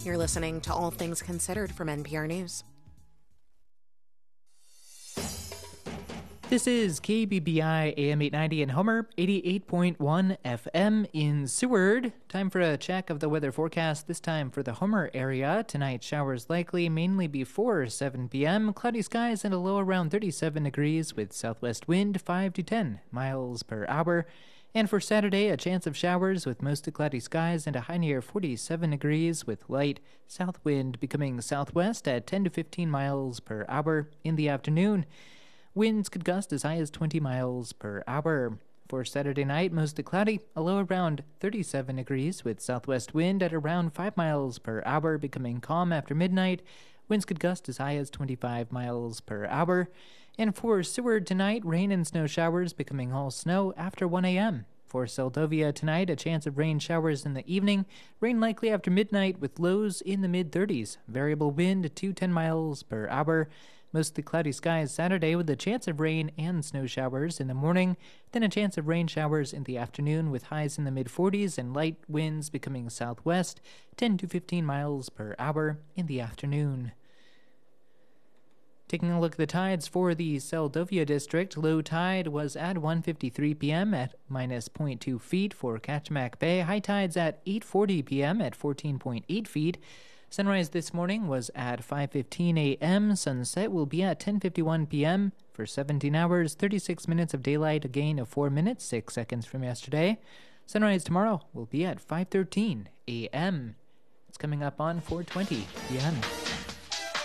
You're listening to All Things Considered from NPR News. This is KBBI AM 890 in Homer, 88.1 FM in Seward. Time for a check of the weather forecast, this time for the Homer area. Tonight, showers likely, mainly before 7 p.m. Cloudy skies and a low around 37 degrees with southwest wind 5 to 10 miles per hour. And for Saturday, a chance of showers with mostly cloudy skies and a high near 47 degrees with light south wind becoming southwest at 10 to 15 miles per hour in the afternoon. Winds could gust as high as 20 miles per hour. For Saturday night, mostly cloudy, a low around 37 degrees with southwest wind at around 5 miles per hour becoming calm after midnight. Winds could gust as high as 25 miles per hour. And for Seward tonight, rain and snow showers becoming all snow after 1 a.m. For Seldovia tonight, a chance of rain showers in the evening. Rain likely after midnight with lows in the mid-30s. Variable wind to 10 miles per hour. Mostly cloudy skies Saturday with a chance of rain and snow showers in the morning. Then a chance of rain showers in the afternoon with highs in the mid-40s and light winds becoming southwest, 10 to 15 miles per hour in the afternoon. Taking a look at the tides for the Seldovia district, low tide was at 1:53 p.m. at minus 0.2 feet for Kachemak Bay. High tides at 8:40 p.m. at 14.8 feet. Sunrise this morning was at 5:15 a.m. Sunset will be at 10:51 p.m. for 17 hours, 36 minutes of daylight, a gain of 4 minutes, 6 seconds from yesterday. Sunrise tomorrow will be at 5:13 a.m. It's coming up on 4:20 p.m.